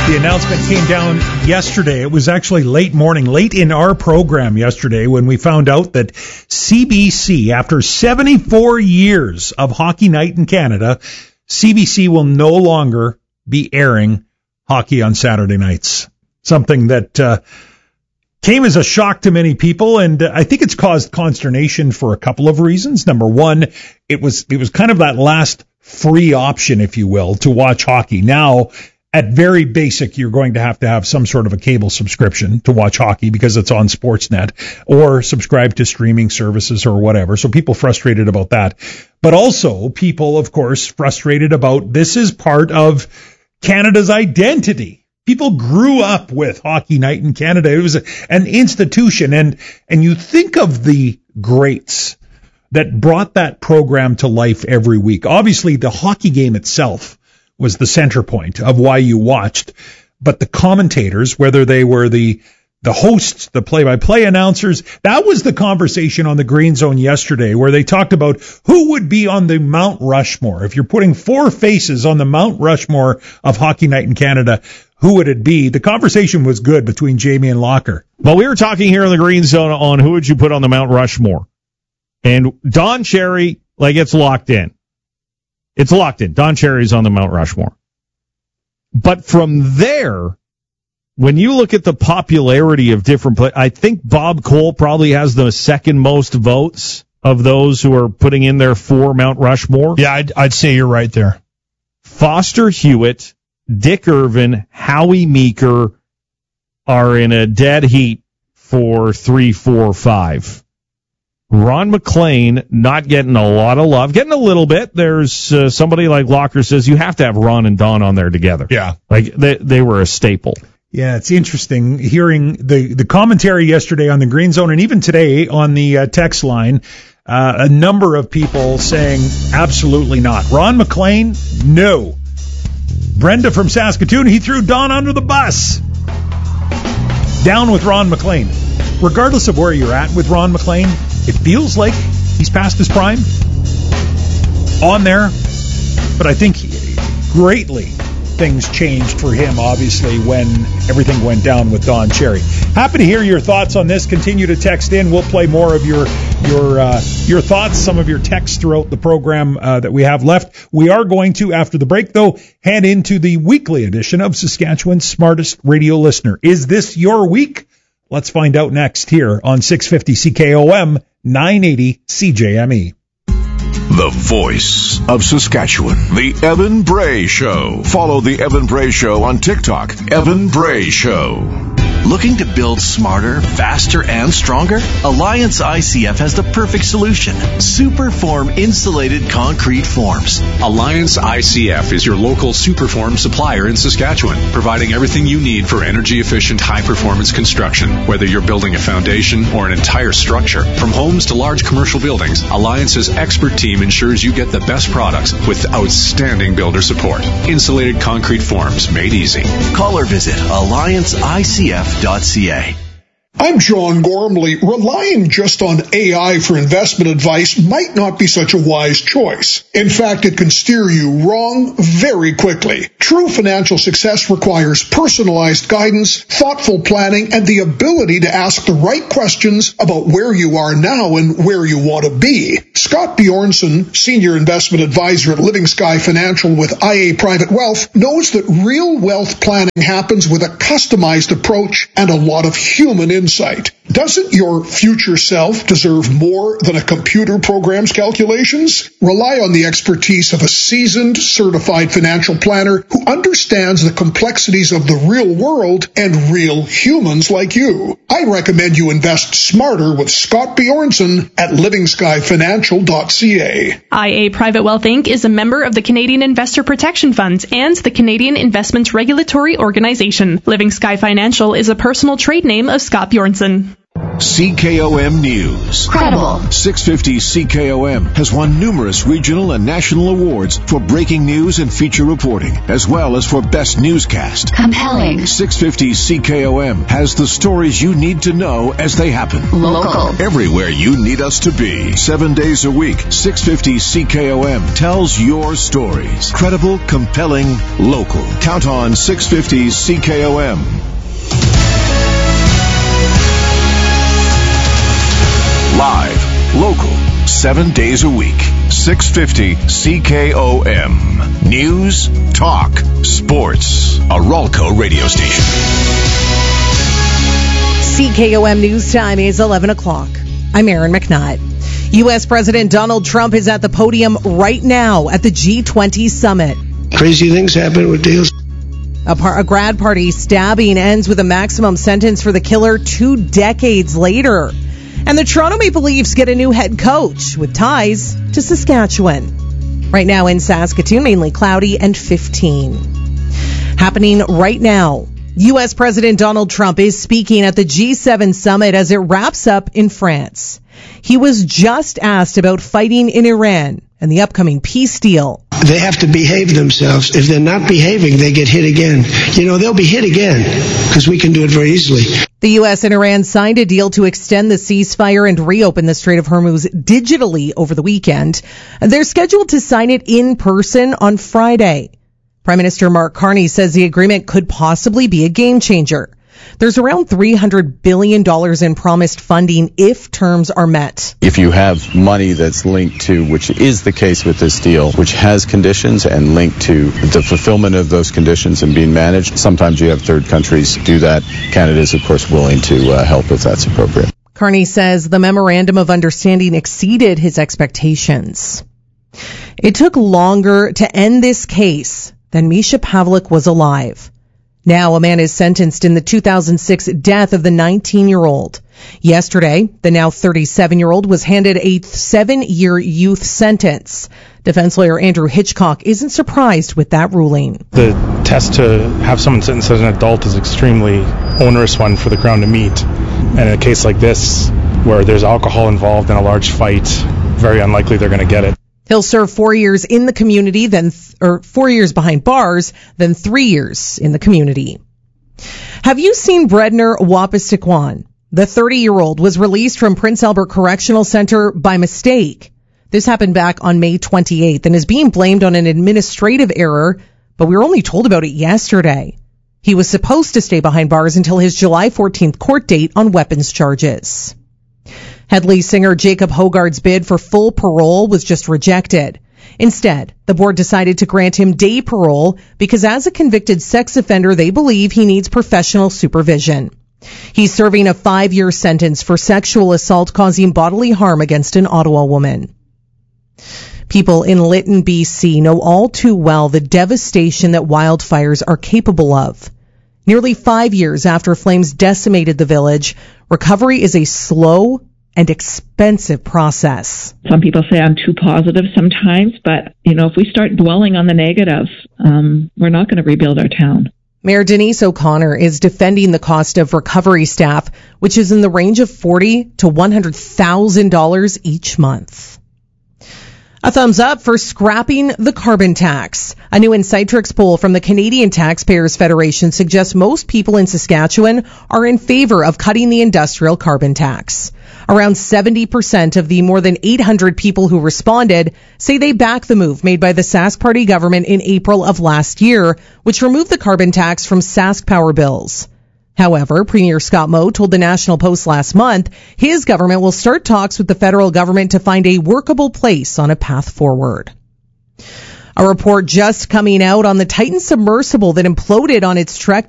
The announcement came down yesterday. It was actually late morning, late in our program yesterday when we found out that CBC, after 74 years of Hockey Night in Canada, CBC will no longer be airing hockey on Saturday nights. Something that came as a shock to many people, and I think it's caused consternation for a couple of reasons. Number one, it was kind of that last free option, if you will, to watch hockey. Now, at very basic, you're going to have some sort of a cable subscription to watch hockey because it's on Sportsnet, or subscribe to streaming services or whatever. So people frustrated about that. But also people, of course, frustrated about this is part of Canada's identity. People grew up with Hockey Night in Canada. It was an institution. And you think of the greats that brought that program to life every week. Obviously, the hockey game itself was the center point of why you watched. But the commentators, whether they were the hosts, the play-by-play announcers, that was the conversation on the Green Zone yesterday, where they talked about who would be on the Mount Rushmore. If you're putting four faces on the Mount Rushmore of Hockey Night in Canada, who would it be? The conversation was good between Jamie and Locker. Well, we were talking here in the Green Zone on who would you put on the Mount Rushmore. And Don Cherry, it's locked in. It's locked in. Don Cherry's on the Mount Rushmore. But from there, when you look at the popularity of different players, I think Bob Cole probably has the second most votes of those who are putting in their for Mount Rushmore. Yeah, I'd say you're right there. Foster Hewitt, Dick Irvin, Howie Meeker are in a dead heat for 3, 4, 5. Ron McLean not getting a lot of love, getting a little bit. There's somebody like Locker says you have to have Ron and Don on there together. Yeah. They were a staple. Yeah, it's interesting hearing the commentary yesterday on the Green Zone and even today on the text line. A number of people saying absolutely not. Ron McLean, no. Brenda from Saskatoon, he threw Don under the bus. Down with Ron McLean. Regardless of where you're at with Ron McLean, it feels like he's past his prime. On there. But I think greatly things changed for him, obviously, when everything went down with Don Cherry. Happy to hear your thoughts on this. Continue to text in. We'll play more of your thoughts, some of your texts throughout the program that we have left. We are going to, after the break, though, head into the weekly edition of Saskatchewan's Smartest Radio Listener. Is this your week? Let's find out next here on 650 CKOM, 980 CJME. The voice of Saskatchewan, The Evan Bray Show. Follow The Evan Bray Show on TikTok, Evan Bray Show. Looking to build smarter, faster, and stronger? Alliance ICF has the perfect solution. Superform insulated concrete forms. Alliance ICF is your local Superform supplier in Saskatchewan, providing everything you need for energy-efficient, high-performance construction. Whether you're building a foundation or an entire structure, from homes to large commercial buildings, Alliance's expert team ensures you get the best products with outstanding builder support. Insulated concrete forms made easy. Call or visit AllianceICF.ca. I'm John Gormley. Relying just on AI for investment advice might not be such a wise choice. In fact, it can steer you wrong very quickly. True financial success requires personalized guidance, thoughtful planning, and the ability to ask the right questions about where you are now and where you want to be. Scott Bjornson, Senior Investment Advisor at Living Sky Financial with IA Private Wealth, knows that real wealth planning happens with a customized approach and a lot of human insight. Doesn't your future self deserve more than a computer program's calculations? Rely on the expertise of a seasoned, certified financial planner who understands the complexities of the real world and real humans like you. I recommend you invest smarter with Scott Bjornson at livingskyfinancial.ca. IA Private Wealth Inc. is a member of the Canadian Investor Protection Fund and the Canadian Investments Regulatory Organization. Living Sky Financial is a personal trade name of Scott Bjornson. CKOM News. Credible. 650 CKOM has won numerous regional and national awards for breaking news and feature reporting, as well as for best newscast. Compelling. 650 CKOM has the stories you need to know as they happen. Local. Everywhere you need us to be. 7 days a week, 650 CKOM tells your stories. Credible, compelling, local. Count on 650 CKOM. Live, local, 7 days a week. 650 CKOM. News, talk, sports. A Ralco radio station. CKOM News Time is 11 o'clock. I'm Aaron McNutt. U.S. President Donald Trump is at the podium right now at the G20 summit. Crazy things happen with deals. A grad party stabbing ends with a maximum sentence for the killer 2 decades later. And the Toronto Maple Leafs get a new head coach with ties to Saskatchewan. Right now in Saskatoon, mainly cloudy and 15. Happening right now, U.S. President Donald Trump is speaking at the G7 summit as it wraps up in France. He was just asked about fighting in Iran and the upcoming peace deal. They have to behave themselves. If they're not behaving, they get hit again. You know, they'll be hit again because we can do it very easily. The U.S. and Iran signed a deal to extend the ceasefire and reopen the Strait of Hormuz digitally over the weekend. They're scheduled to sign it in person on Friday. Prime Minister Mark Carney says the agreement could possibly be a game changer. There's around $300 billion in promised funding if terms are met. If you have money that's linked to, which is the case with this deal, which has conditions and linked to the fulfillment of those conditions and being managed, sometimes you have third countries do that. Canada is, of course, willing to help if that's appropriate. Carney says the memorandum of understanding exceeded his expectations. It took longer to end this case than Misha Pavlik was alive. Now a man is sentenced in the 2006 death of the 19-year-old. Yesterday, the now 37-year-old was handed a 7-year youth sentence. Defense lawyer Andrew Hitchcock isn't surprised with that ruling. The test to have someone sentenced as an adult is an extremely onerous one for the Crown to meet. And in a case like this, where there's alcohol involved in a large fight, very unlikely they're going to get it. He'll serve 4 years in the community, 4 years behind bars, then 3 years in the community. Have you seen Bredner Wapastiquan? The 30-year-old was released from Prince Albert Correctional Center by mistake. This happened back on May 28th and is being blamed on an administrative error, but we were only told about it yesterday. He was supposed to stay behind bars until his July 14th court date on weapons charges. Headley singer Jacob Hogarth's bid for full parole was just rejected. Instead, the board decided to grant him day parole because as a convicted sex offender, they believe he needs professional supervision. He's serving a 5-year sentence for sexual assault causing bodily harm against an Ottawa woman. People in Lytton, BC know all too well the devastation that wildfires are capable of. Nearly 5 years after flames decimated the village, recovery is a slow and expensive process. Some people say I'm too positive sometimes, but, if we start dwelling on the negative, we're not going to rebuild our town. Mayor Denise O'Connor is defending the cost of recovery staff, which is in the range of $40,000 to $100,000 each month. A thumbs up for scrapping the carbon tax. A new Insightrix poll from the Canadian Taxpayers Federation suggests most people in Saskatchewan are in favor of cutting the industrial carbon tax. Around 70% of the more than 800 people who responded say they back the move made by the Sask Party government in April of last year, which removed the carbon tax from Sask power bills. However, Premier Scott Moe told the National Post last month his government will start talks with the federal government to find a workable place on a path forward. A report just coming out on the Titan submersible that imploded on its trek